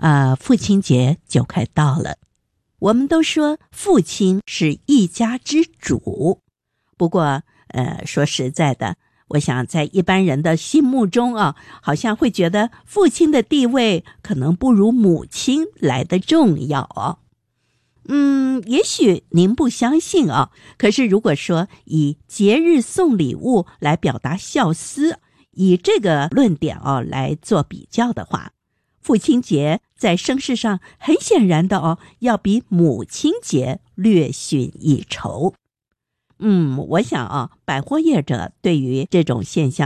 父亲节就快到了。我们都说父亲是一家之主，不过说实在的，我想在一般人的心目中好像会觉得父亲的地位可能不如母亲来得重要也许您不相信可是如果说以节日送礼物来表达孝思，以这个论点来做比较的话，父亲节在声势上很显然的要比母亲节略逊一筹。我想百货业者对于这种现象